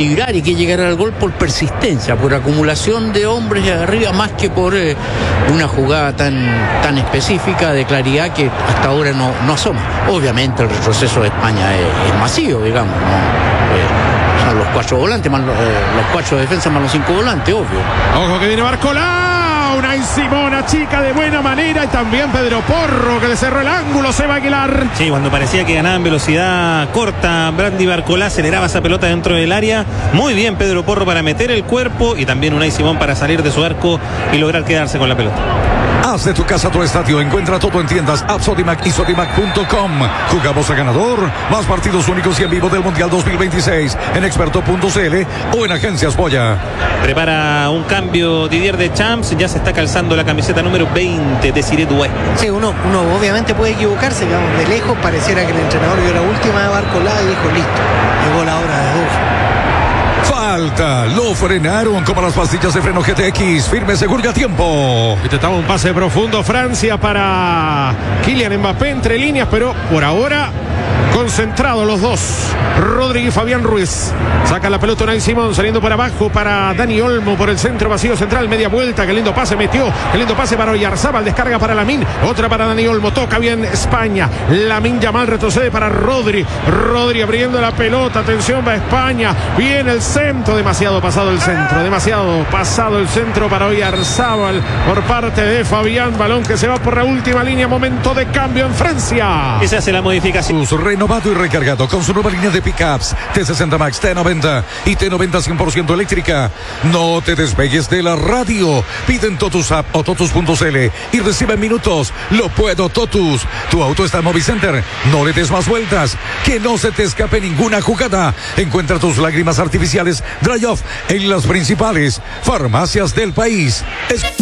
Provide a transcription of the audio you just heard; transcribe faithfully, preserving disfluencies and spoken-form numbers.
desequilibrar y que llegara al gol por persistencia, por acumulación de hombres arriba, más que por eh, una jugada tan, tan específica de claridad que hasta ahora no, no asoma. Obviamente el retroceso de España es, es masivo, digamos, ¿no? Eh, son los cuatro volantes, más los, eh, los cuatro defensas más los cinco volantes, obvio. Ojo que viene Barcolá. Unai Simón chica de buena manera y también Pedro Porro que le cerró el ángulo. Seba Aguilar. Sí, cuando parecía que ganaba en velocidad corta, Brandy Barcolá aceleraba esa pelota dentro del área. Muy bien Pedro Porro para meter el cuerpo y también Unai Simón para salir de su arco y lograr quedarse con la pelota. Haz de tu casa tu estadio. Encuentra todo en tiendas App Sodimac y Sodimac punto com. Jugamos a ganador. Más partidos únicos y en vivo del Mundial dos mil veintiséis en experto punto c l o en Agencias Boya. Prepara un cambio Didier Deschamps. Ya se está calzando la camiseta número veinte de Desiré Doué. Sí, uno, uno obviamente puede equivocarse, digamos, de lejos pareciera que el entrenador vio la última de Barcolá y dijo listo, llegó la hora de Douglas. Falta, lo frenaron como las pastillas de freno G T X, firme, seguro y a tiempo. Intentaba un pase profundo Francia para Kylian Mbappé entre líneas, pero por ahora concentrados los dos. Rodri y Fabián Ruiz. Saca la pelota Unai Simón saliendo por abajo para Dani Olmo por el centro vacío central. Media vuelta. Qué lindo pase metió. Qué lindo pase para Oyarzábal. Descarga para Lamine. Otra para Dani Olmo. Toca bien España. Lamine Yamal retrocede para Rodri. Rodri abriendo la pelota. Atención, va España. Viene el centro. Demasiado pasado el centro. Demasiado pasado el centro para Oyarzábal por parte de Fabián. Balón que se va por la última línea. Momento de cambio en Francia. Y se hace la modificación. Renovado y recargado con su nueva línea de pickups T sesenta Max, T noventa y T noventa cien por ciento eléctrica. No te despegues de la radio. Pide en Totus App o Totus punto c l y recibe en minutos. Lo puedo, Totus. Tu auto está en Movicenter. No le des más vueltas. Que no se te escape ninguna jugada. Encuentra tus lágrimas artificiales Dry Off en las principales farmacias del país. Es